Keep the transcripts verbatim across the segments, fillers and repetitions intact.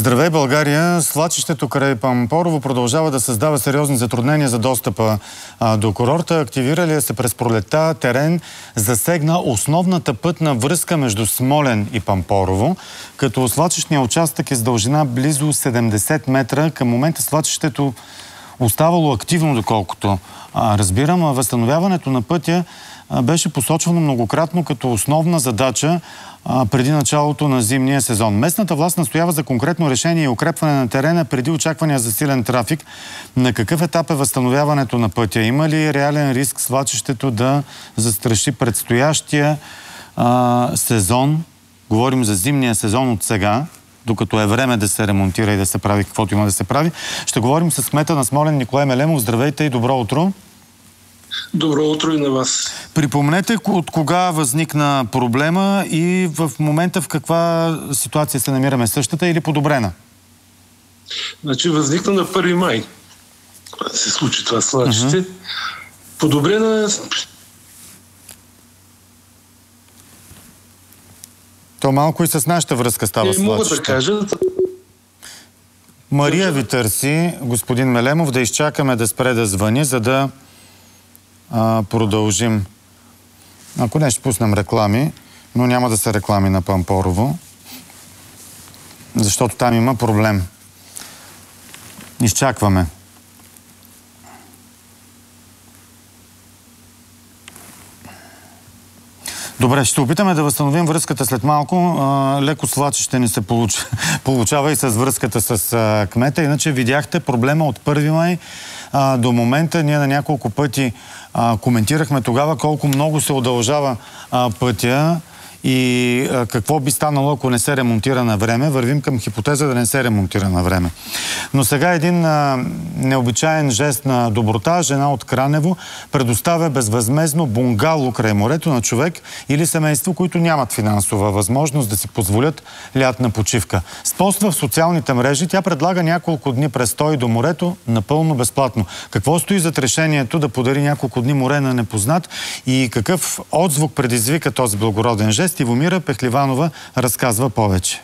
Здравей, България! Свлачището край Пампорово продължава да създава сериозни затруднения за достъпа а, до курорта. Активиралия се през пролетта терен засегна основната пътна връзка между Смолян и Пампорово, като свлачищният участък е с дължина близо седемдесет метра. Към момента свлачището оставало активно, доколкото а, разбирам. А възстановяването на пътя а, беше посочвано многократно като основна задача а, преди началото на зимния сезон. Местната власт настоява за конкретно решение и укрепване на терена преди очаквания за силен трафик. На какъв етап е възстановяването на пътя? Има ли реален риск свлачището да застраши предстоящия а, сезон? Говорим за зимния сезон от сега, докато е време да се ремонтира и да се прави каквото има да се прави. Ще говорим с кмета на Смолян Николай Мелемов. Здравейте и добро утро! Добро утро и на вас. Припомнете от кога възникна проблема и в момента в каква ситуация се намираме, същата или подобрена? Значи възникна на първи май. Се случи това свлачище. Uh-huh. Подобрена... То малко и с нашата връзка става свлачище. Мога да кажа... Мария ви търси, господин Мелемов, да изчакаме да спре да звъни, за да а, продължим. Ако не, ще пуснем реклами, но няма да са реклами на Пампорово, защото там има проблем. Изчакваме. Добре, ще опитаме да възстановим връзката след малко. А, леко свлачище ни се получ... получава и с връзката с а, кмета. Иначе видяхте проблема от първи май а, до момента. Ние на няколко пъти а, коментирахме тогава колко много се удължава а, пътя и а, какво би станало, ако не се ремонтира на време. Вървим към хипотеза да не се ремонтира на време. Но сега един а, необичаен жест на доброта. Жена от Кранево предоставя безвъзмездно бунгало край морето на човек или семейство, които нямат финансова възможност да си позволят лятна почивка. С пост в социалните мрежи тя предлага няколко дни престой до морето напълно безплатно. Какво стои зад решението да подари няколко дни море на непознат и какъв отзвук предизвика този благороден жест? Ивомира Пехливанова разказва повече.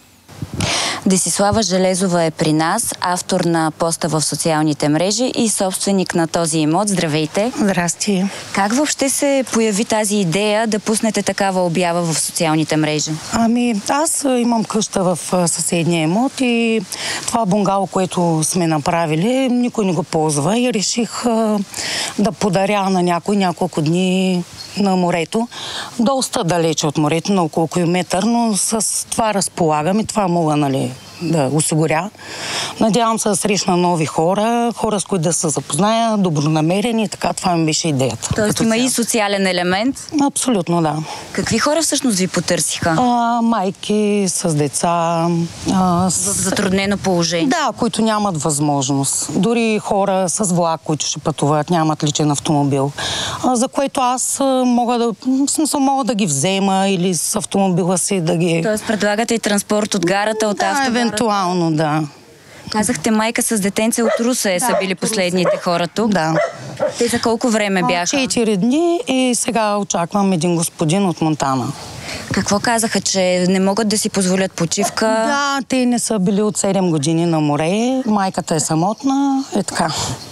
Десислава Железова е при нас, автор на поста в социалните мрежи и собственик на този имот. Здравейте! Здрасти! Как въобще се появи тази идея да пуснете такава обява в социалните мрежи? Ами, аз имам къща в съседния имот и това бунгало, което сме направили, никой не го ползва и реших а, да подаря на някой няколко дни на морето. Доста далече от морето, на около километър, но с това разполагам и това мога, нали, да осигуря. Надявам се да срещна нови хора, хора с които да се запозная, добронамерени и така, това ми беше идеята. Тоест има и социален елемент? Абсолютно, да. Какви хора всъщност ви потърсиха? А, майки с деца. А, с... В затруднено положение? Да, които нямат възможност. Дори хора с влак, които ще пътуват, нямат личен автомобил. А, за което аз мога да, в смисъл, мога да ги взема или с автомобила си да ги... Тоест предлагате и транспорт от гарата, от да, автогарата? Евентуално, да. Казахте, майка с детенце от Русе да, са били последните хора тук. Да. Те за колко време бяха? Четири дни и сега очаквам един господин от Монтана. Какво казаха, че не могат да си позволят почивка? Да, те не са били от седем години на море. Майката е самотна, е така.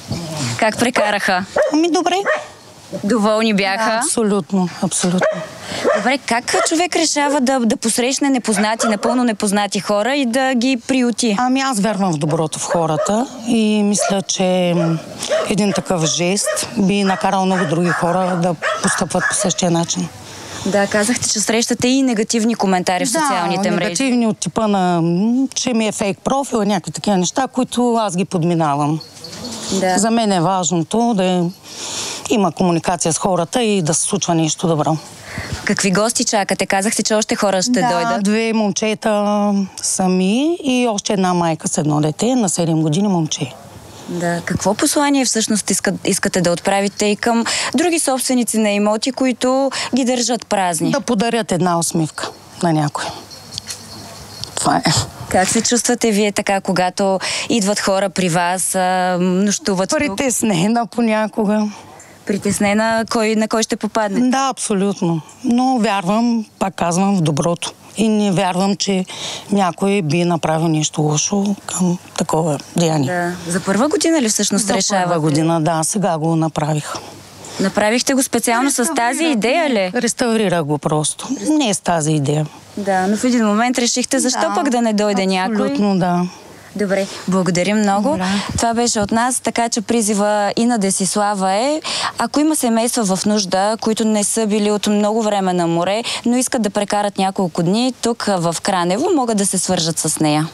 Как прекараха? Ами добре. Доволни бяха? Да, абсолютно, абсолютно. Добре, как човек решава да, да посрещне непознати, напълно непознати хора и да ги приюти? Ами аз вярвам в доброто в хората и мисля, че един такъв жест би накарал много други хора да постъпват по същия начин. Да, казахте, че срещате и негативни коментари в социалните да, мрежи. Да, негативни от типа на, че ми е фейк профил, някакви такива неща, които аз ги подминавам. Да. За мен е важното да има комуникация с хората и да се случва нещо добро. Какви гости чакате? Казахте, че още хора ще да, дойдат. Да, две момчета сами и още една майка с едно дете на седем години момче. Да, какво послание всъщност искат, искате да отправите и към други собственици на имоти, които ги държат празни? Да подарят една усмивка на някой. Това е. Как се чувствате вие така, когато идват хора при вас, нощуват тук? Притеснена понякога. Притеснена кой, на кой ще попадне? Да, абсолютно. Но вярвам, пак казвам, в доброто. и не вярвам, че някой би направил нещо лошо към такова деяние. Да. За първа година ли всъщност За решавате? първа година, да, сега го направих. Направихте го специално с тази идея ли? Реставрирах го просто. Не е с тази идея. Да, но в един момент решихте защо Да, пък да не дойде някой? Абсолютно, да. Добре, благодарим много. Добре. Това беше от нас, така че призива и на Десислава е, ако има семейства в нужда, които не са били от много време на море, но искат да прекарат няколко дни тук в Кранево, могат да се свържат с нея.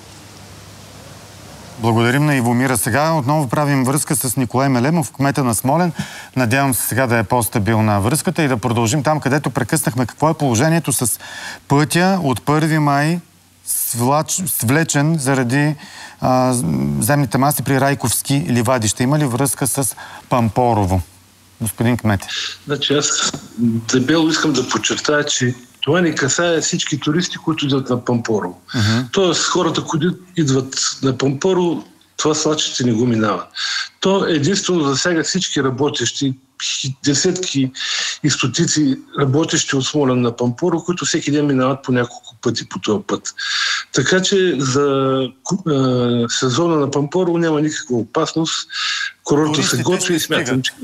Благодарим на Ивомира. Сега отново правим връзка с Николай Мелемов, кмета на Смолян. Надявам се сега да е по-стабилна връзката и да продължим там, където прекъснахме. Какво е положението с пътя от първи май, свлач, свлечен заради а, земните маси при Райковски ливади? Ще има ли връзка с Пампорово? Господин кмете. Значи аз дебело искам да подчертая, че това не касае всички туристи, които идват на Пампорово. Uh-huh. Тоест хората, които идват на Пампорово, това свлачище не го минава. То единствено засяга всички работещи, десетки и стотици работещи от Смолян на Пампорово, които всеки ден минават по няколко пъти по този път. Така че за е, сезона на Пампорово няма никаква опасност. Курортът се готви и смятам, че...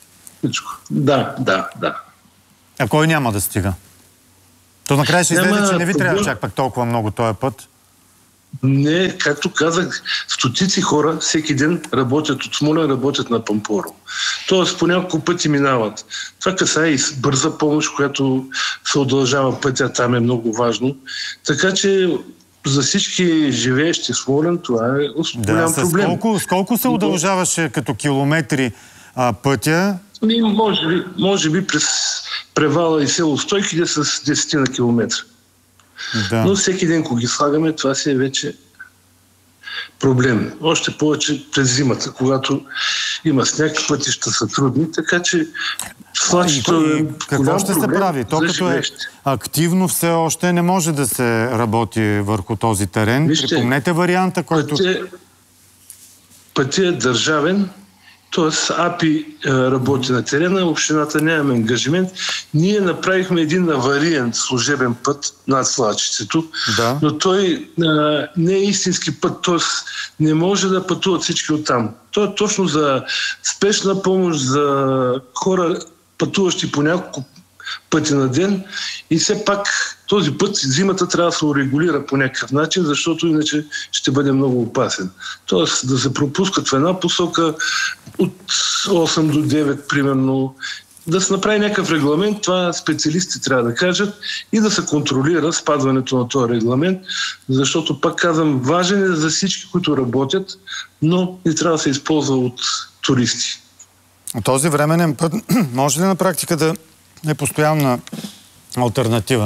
Да, да, да. А кой няма да стига? То накрая ще излезе, че не ви трябва чак пак толкова много този път. Не, както казах, стотици хора всеки ден работят от Смолян, работят на Пампорово. Тоест по няколко пъти минават. Това касае и бърза помощ, която се удължава пътя, там е много важно. Така че за всички живеещи в Смолян това е голям да, проблем. Колко, с колко се удължаваше като километри а, пътя? Може би, може би през Превала и село Стойките с десетина километра. Да. Но всеки ден, когато ги слагаме, това си е вече проблем. Още повече през зимата, когато има сняг, пътища са трудни, така че свлачето е какво ще се прави? То като е активно все още не може да се работи върху този терен. Вижте, припомнете варианта, който... Пътят е държавен, т.е. АПИ работи на терена, общината нямаме ангажимент. Ние направихме един авариен служебен път над свлачището, да. Но той а, не е истински път, т.е. не може да пътуват всички оттам. Той е точно за спешна помощ, за хора, пътуващи по няколко пъти на ден и все пак този път зимата трябва да се урегулира по някакъв начин, защото иначе ще бъде много опасен. Тоест да се пропускат в една посока от осем до девет примерно, да се направи някакъв регламент, това специалисти трябва да кажат и да се контролира спазването на този регламент, защото пак казвам, важен е за всички, които работят, но не трябва да се използва от туристи. Този временен път може ли на практика да е постоянна алтернатива?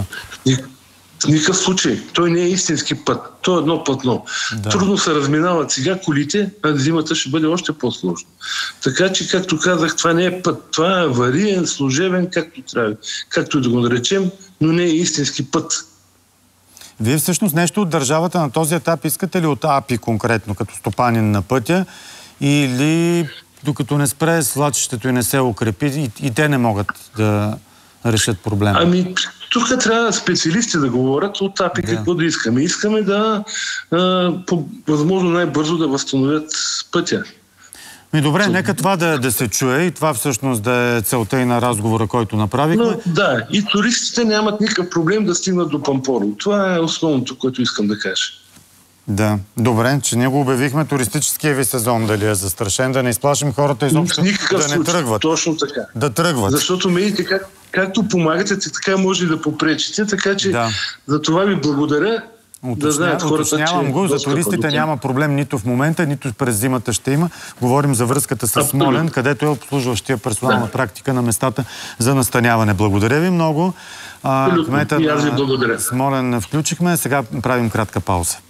В никакъв случай. Той не е истински път. Той е едно платно. Да. Трудно се разминават сега колите, а зимата ще бъде още по-сложно. Така че, както казах, това не е път. Това е авариен, служебен, както трябва. Както и да го наречем, но не е истински път. Вие всъщност нещо от държавата на този етап искате ли от АПИ конкретно, като стопанин на пътя, или докато не спре свлачището и не се укрепи, и, и те не могат да решат проблема? Ами, тук трябва специалисти да говорят от АПИ да. Какво да искаме. Искаме да а, по възможно най-бързо да възстановят пътя. Ми добре, so... нека това да, да се чуе и това всъщност да е целта и на разговора, който направихме. Но, да, и туристите нямат никакъв проблем да стигнат до Пампорово. Това е основното, което искам да кажа. Да, добре, че ние го обявихме туристическия ви сезон, дали е застрашен, да не изплашим хората изобщо да не случай. Тръгват. Точно така. Да тръгват. Защото медиите как, както помагате, така може и да попречите, така че да. За това ви благодаря. Уточня, да знаят хората, че го, за туристите няма проблем нито в момента, нито през зимата ще има. Говорим за връзката с Смолян, където е обслужващия персонал да. На практика на местата за настаняване. Благодаря ви много. А, кмета на Смолян включихме, сега правим кратка пауза.